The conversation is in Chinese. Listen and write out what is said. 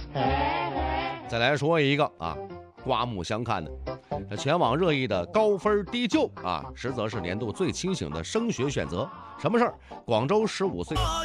再来说一个啊，刮目相看的，这全网热议的高分低就啊，实则是年度最清醒的升学选择。什么事儿？广州15岁。